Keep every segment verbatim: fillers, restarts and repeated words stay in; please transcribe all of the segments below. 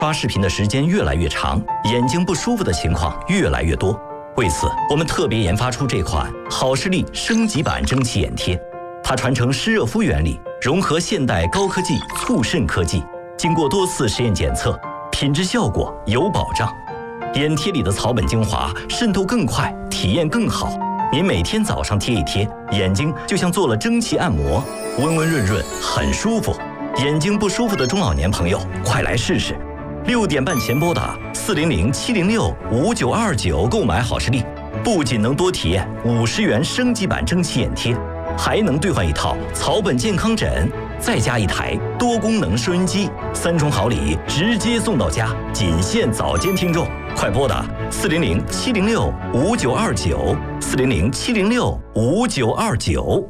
刷视频的时间越来越长，眼睛不舒服的情况越来越多。为此，我们特别研发出这款好视力升级版蒸汽眼贴，它传承湿热敷原理，融合现代高科技促渗科技，经过多次实验检测，品质效果有保障。眼贴里的草本精华渗透更快，体验更好。您每天早上贴一贴，眼睛就像做了蒸汽按摩，温温润润，很舒服。眼睛不舒服的中老年朋友，快来试试！六点半前拨打四零零七零六五九二九购买好视力，不仅能多体验五十元升级版蒸汽眼贴，还能兑换一套草本健康枕，再加一台多功能收音机，三重好礼直接送到家，仅限早间听众。快拨打四零零七零六五九二九，四零零七零六五九二九。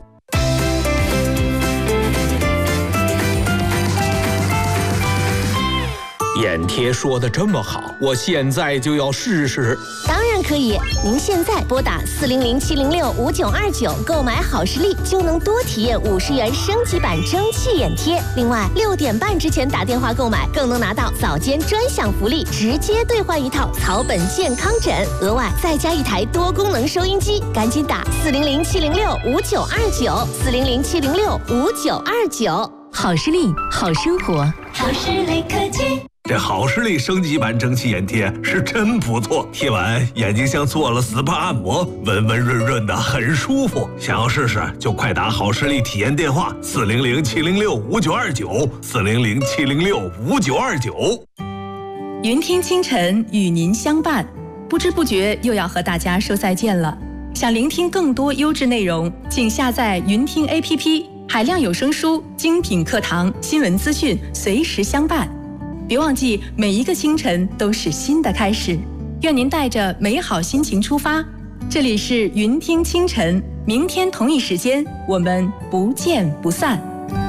眼贴说的这么好，我现在就要试试。 当然可以，您现在拨打四零零七零六五九二九购买好视力，就能多体验五十元升级版蒸汽眼贴。另外，六点半之前打电话购买，更能拿到早间专享福利，直接兑换一套草本健康枕，额外再加一台多功能收音机。赶紧打四零零七零六五九二九，四零零七零六五九二九。 好视力，好生活， 好视力科技。 这好视力升级版蒸汽眼贴是真不错，贴完眼睛像做了 S P A 按摩，温温润润的，很舒服。想要试试就快打好视力体验电话四零零七零六五九二九，四零零七零六五九二九。 云听清晨与您相伴，不知不觉又要和大家说再见了。想聆听更多优质内容，请下载云听 A P P， 海量有声书、精品课堂、新闻资讯随时相伴。别忘记，每一个清晨都是新的开始。愿您带着美好心情出发。这里是云听清晨，明天同一时间我们不见不散。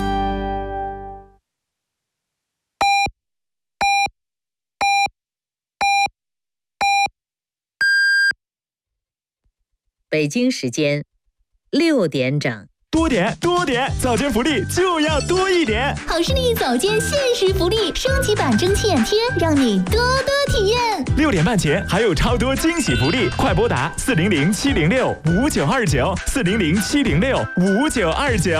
北京时间六点整。 多点多点，早间福利就要多一点。 好视力早间限时福利，升级版蒸汽眼贴，让你多多体验。 六点半前还有超多惊喜福利，快拨打四零零七零六五九二九，四零零七零六五九二九。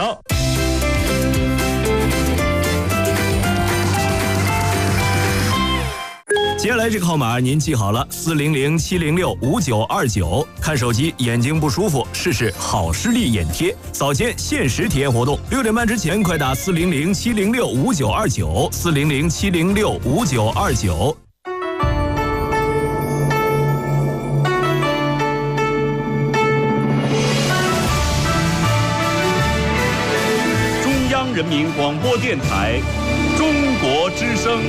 接下来这个号码您记好了，四零零七零六五九二九。看手机眼睛不舒服，试试好视力眼贴，早间限时体验活动。六点半之前快打四零零七零六五九二九，四零零七零六五九二九。 中央人民广播电台，中国之声。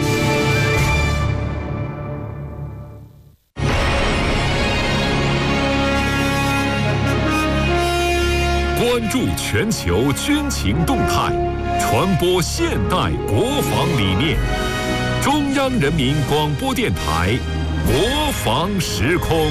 关注全球军情动态，传播现代国防理念。中央人民广播电台国防时空。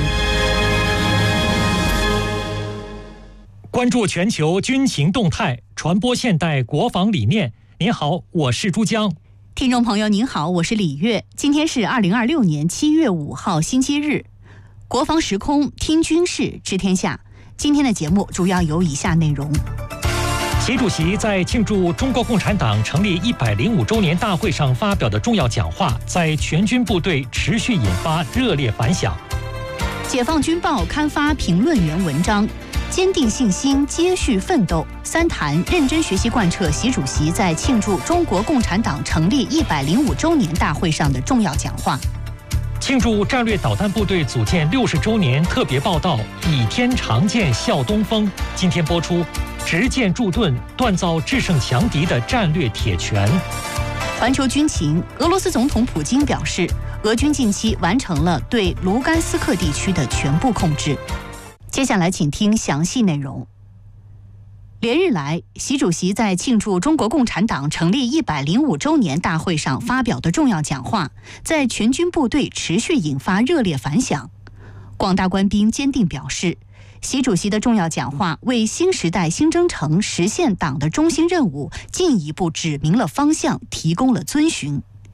关注全球军情动态，传播现代国防理念。您好，我是珠江。 听众朋友您好，我是李月。今天是二零二六年七月五号星期日，国防时空听军事知天下。今天的节目主要有以下内容： 习主席在庆祝中国共产党成立一百零五周年大会上发表的重要讲话，在全军部队持续引发热烈反响。 解放军报刊发评论员文章，坚定信心，接续奋斗。三谈认真学习贯彻习主席在庆祝中国共产党成立一百零五周年大会上的重要讲话。 庆祝战略导弹部队组建六十周年特别报道，倚天长剑笑东风。今天播出，执剑铸盾，锻造制胜强敌的战略铁拳。 环球军情，俄罗斯总统普京表示，俄军近期完成了对卢甘斯克地区的全部控制。接下来请听详细内容。连日来，习主席在庆祝中国共产党成立一百零五周年大会上发表的重要讲话，在全军部队持续引发热烈反响。广大官兵坚定表示，习主席的重要讲话为新时代新征程实现党的中心任务进一步指明了方向，提供了遵循。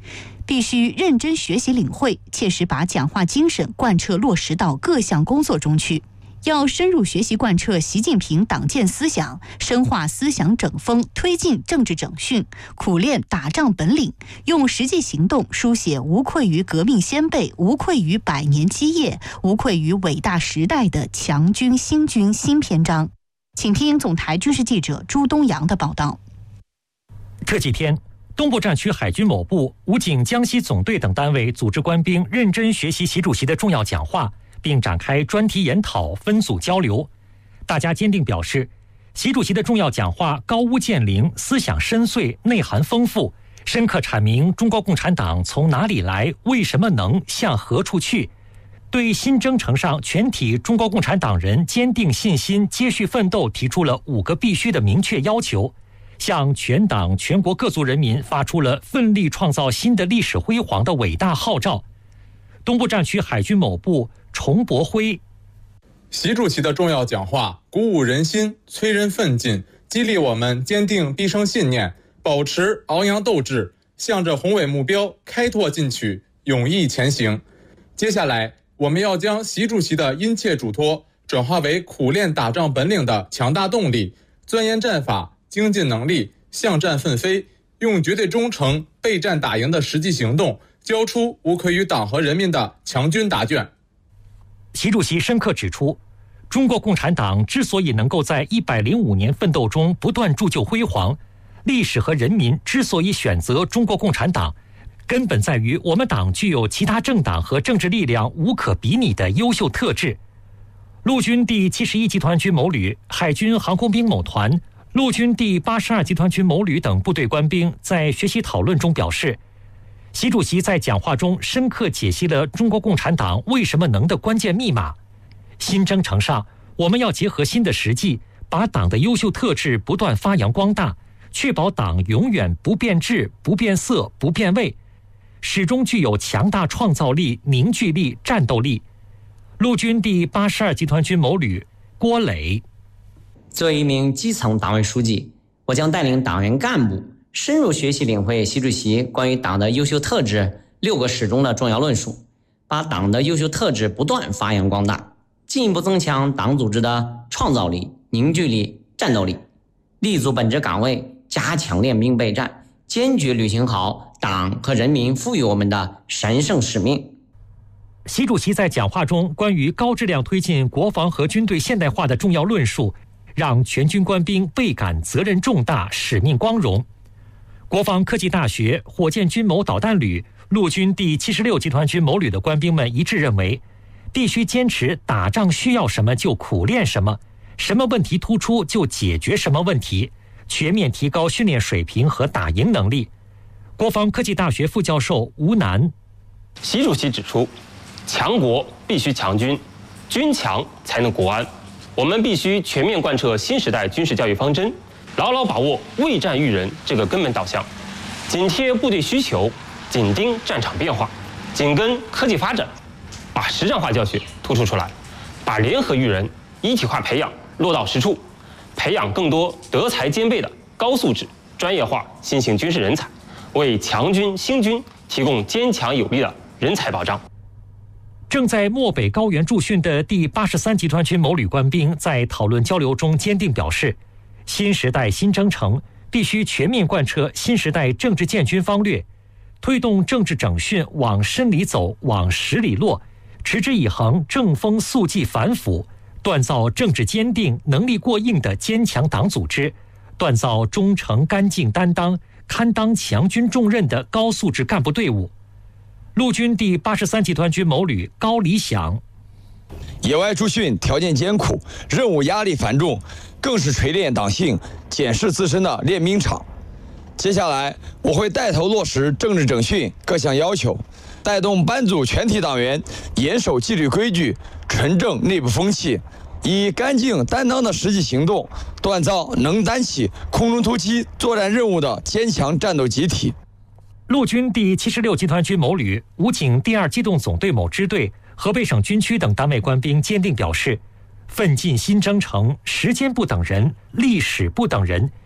必须认真学习领会，切实把讲话精神贯彻落实到各项工作中去。要深入学习贯彻习近平党建思想，深化思想整风，推进政治整训，苦练打仗本领，用实际行动书写无愧于革命先辈、无愧于百年基业、无愧于伟大时代的强军兴军新篇章。请听总台军事记者朱东阳的报道。 这几天，东部战区海军某部、武警江西总队等单位组织官兵认真学习习主席的重要讲话，并展开专题研讨、分组交流。大家坚定表示，习主席的重要讲话高屋建瓴，思想深邃，内涵丰富，深刻阐明中国共产党从哪里来、为什么能、向何处去，对新征程上全体中国共产党人坚定信心、接续奋斗提出了五个必须的明确要求，向全党全国各族人民发出了奋力创造新的历史辉煌的伟大号召。东部战区海军某部崇博辉： 习主席的重要讲话鼓舞人心，催人奋进，激励我们坚定毕生信念，保持昂扬斗志，向着宏伟目标开拓进取，勇毅前行。接下来，我们要将习主席的殷切嘱托转化为苦练打仗本领的强大动力，钻研战法、精进能力，向战奋飞，用绝对忠诚备战打赢的实际行动，交出无愧于党和人民的强军答卷。 习主席深刻指出，中国共产党之所以能够在一百零五年奋斗中不断铸就辉煌，历史和人民之所以选择中国共产党，根本在于我们党具有其他政党和政治力量无可比拟的优秀特质。陆军第七十一集团军某旅、海军航空兵某团、陆军第八十二集团军某旅等部队官兵在学习讨论中表示，习主席在讲话中深刻解析了中国共产党为什么能的关键密码。新征程上，我们要结合新的实际，把党的优秀特质不断发扬光大，确保党永远不变质、不变色、不变味，始终具有强大创造力、凝聚力、战斗力。陆军第八十二集团军某旅郭磊： 作为一名基层党委书记，我将带领党员干部深入学习领会习主席关于党的优秀特质六个始终的重要论述，把党的优秀特质不断发扬光大，进一步增强党组织的创造力、凝聚力、战斗力，立足本职岗位，加强练兵备战，坚决履行好党和人民赋予我们的神圣使命。 习主席在讲话中关于高质量推进国防和军队现代化的重要论述，让全军官兵倍感责任重大、使命光荣。国防科技大学火箭军某导弹旅、陆军第七十六集团军某旅的官兵们一致认为，必须坚持打仗需要什么就苦练什么，什么问题突出就解决什么问题，全面提高训练水平和打赢能力。国防科技大学副教授吴楠： 习主席指出，强国必须强军，军强才能国安。我们必须全面贯彻新时代军事教育方针，牢牢把握未战育人这个根本导向，紧贴部队需求，紧盯战场变化，紧跟科技发展，把实战化教学突出出来，把联合育人、一体化培养落到实处，培养更多德才兼备的高素质、专业化新型军事人才，为强军兴军提供坚强有力的人才保障。 正在漠北高原驻训的第八十三集团军某旅官兵在讨论交流中坚定表示，新时代新征程必须全面贯彻新时代政治建军方略，推动政治整训往深里走，往实里落，持之以恒，正风肃纪反腐，锻造政治坚定、能力过硬的坚强党组织，锻造忠诚、干净、担当、堪当强军重任的高素质干部队伍。陆军第八十三集团军某旅高理想： 野外驻训条件艰苦，任务压力繁重，更是锤炼党性、检视自身的练兵场。接下来，我会带头落实政治整训各项要求，带动班组全体党员严守纪律规矩，纯正内部风气，以干净担当的实际行动，锻造能担起空中突击作战任务的坚强战斗集体。 陆军第七十六集团军某旅、武警第二机动总队某支队、河北省军区等单位官兵坚定表示，奋进新征程，时间不等人，历史不等人，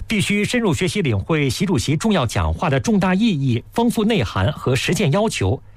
必须深入学习领会习主席重要讲话的重大意义、丰富内涵和实践要求，